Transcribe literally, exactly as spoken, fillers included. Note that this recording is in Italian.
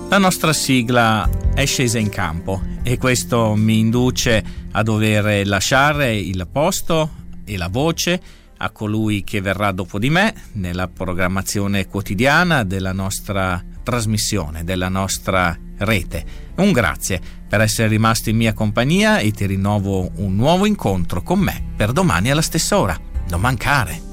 La nostra sigla è scesa in campo e questo mi induce a dover lasciare il posto e la voce a colui che verrà dopo di me nella programmazione quotidiana della nostra trasmissione, della nostra rete. Un grazie per essere rimasto in mia compagnia e ti rinnovo un nuovo incontro con me per domani alla stessa ora. Non mancare!